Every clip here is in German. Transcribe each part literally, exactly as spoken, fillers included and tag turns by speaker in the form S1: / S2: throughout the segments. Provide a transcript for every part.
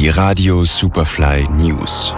S1: Die Radio Superfly News.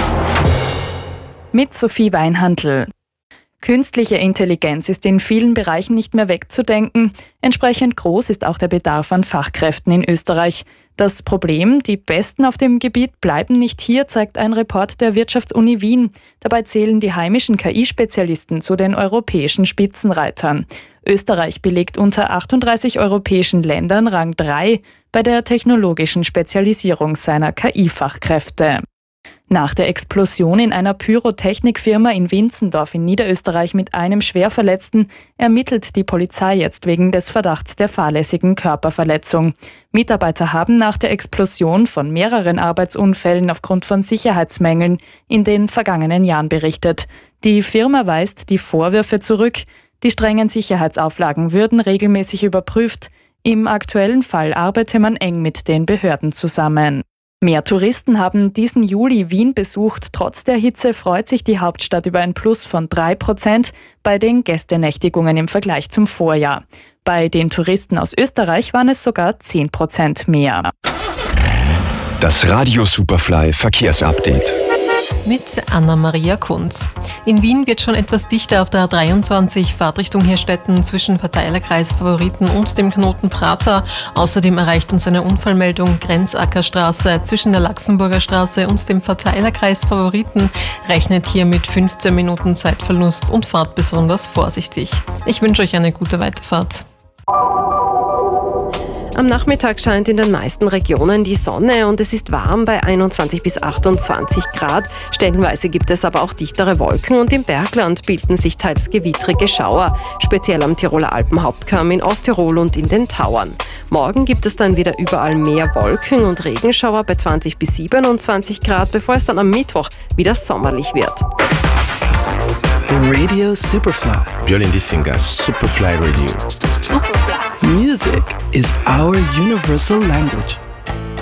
S2: Mit Sophie Weinhandl. Künstliche Intelligenz ist in vielen Bereichen nicht mehr wegzudenken. Entsprechend groß ist auch der Bedarf an Fachkräften in Österreich. Das Problem, die Besten auf dem Gebiet bleiben nicht hier, zeigt ein Report der Wirtschaftsuni Wien. Dabei zählen die heimischen K I-Spezialisten zu den europäischen Spitzenreitern. Österreich belegt unter achtunddreißig europäischen Ländern Rang drei bei der technologischen Spezialisierung seiner K I-Fachkräfte. Nach der Explosion in einer Pyrotechnikfirma in Winzendorf in Niederösterreich mit einem Schwerverletzten ermittelt die Polizei jetzt wegen des Verdachts der fahrlässigen Körperverletzung. Mitarbeiter haben nach der Explosion von mehreren Arbeitsunfällen aufgrund von Sicherheitsmängeln in den vergangenen Jahren berichtet. Die Firma weist die Vorwürfe zurück. Die strengen Sicherheitsauflagen würden regelmäßig überprüft. Im aktuellen Fall arbeite man eng mit den Behörden zusammen. Mehr Touristen haben diesen Juli Wien besucht. Trotz der Hitze freut sich die Hauptstadt über ein Plus von drei Prozent bei den Gästenächtigungen im Vergleich zum Vorjahr. Bei den Touristen aus Österreich waren es sogar zehn Prozent mehr.
S1: Das Radio Superfly Verkehrsupdate.
S3: Mit Anna-Maria Kunz. In Wien wird schon etwas dichter auf der A dreiundzwanzig Fahrtrichtung Hirstetten zwischen Verteilerkreis Favoriten und dem Knoten Prater. Außerdem erreicht uns eine Unfallmeldung Grenzackerstraße zwischen der Laxenburger Straße und dem Verteilerkreis Favoriten. Rechnet hier mit fünfzehn Minuten Zeitverlust und fahrt besonders vorsichtig. Ich wünsche euch eine gute Weiterfahrt.
S4: Am Nachmittag scheint in den meisten Regionen die Sonne und es ist warm bei einundzwanzig bis achtundzwanzig Grad. Stellenweise gibt es aber auch dichtere Wolken und im Bergland bilden sich teils gewittrige Schauer, speziell am Tiroler Alpenhauptkamm in Osttirol und in den Tauern. Morgen gibt es dann wieder überall mehr Wolken und Regenschauer bei zwanzig bis siebenundzwanzig Grad, bevor es dann am Mittwoch wieder sommerlich wird.
S5: Radio Superfly.
S6: Violin Dissinger, Superfly Radio.
S5: Music is our universal language.